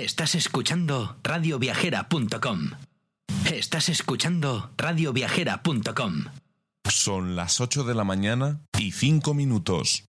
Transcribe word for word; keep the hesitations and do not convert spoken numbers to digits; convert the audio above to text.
Estás escuchando radio viajera punto com. Estás escuchando radio viajera punto com. Son las ocho de la mañana y cinco minutos.